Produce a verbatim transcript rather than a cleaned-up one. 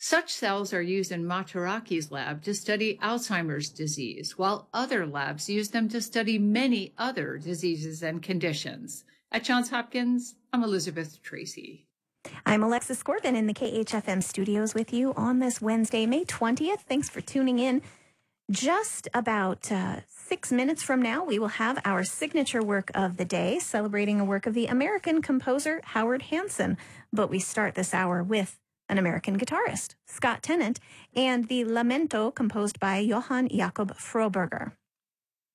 Such cells are used in Mataraki's lab to study Alzheimer's disease, while other labs use them to study many other diseases and conditions. At Johns Hopkins, I'm Elizabeth Tracy. I'm Alexis Corbin in the K H F M studios with you on this Wednesday, May twentieth. Thanks for tuning in. Just about uh, six minutes from now, we will have our signature work of the day, celebrating a work of the American composer Howard Hanson. But we start this hour with an American guitarist, Scott Tennant, and the Lamento composed by Johann Jakob Froberger.